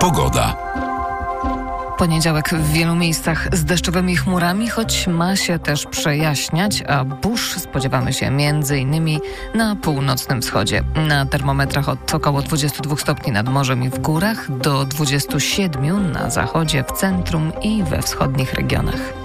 Pogoda. Poniedziałek w wielu miejscach z deszczowymi chmurami, choć ma się też przejaśniać, a burz spodziewamy się m.in. na północnym wschodzie. Na termometrach od około 22 stopni nad morzem i w górach do 27 na zachodzie, w centrum i we wschodnich regionach.